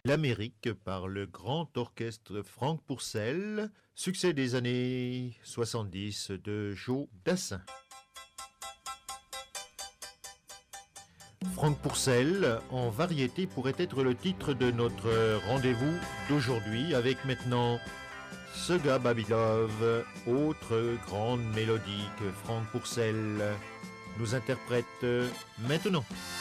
l'Amérique par le grand orchestre Franck Pourcel, succès des années 70 de Joe Dassin. Franck Pourcel en variété pourrait être le titre de notre rendez-vous d'aujourd'hui, avec maintenant Sega Babylove, autre grande mélodie que Franck Pourcel nous interprète maintenant.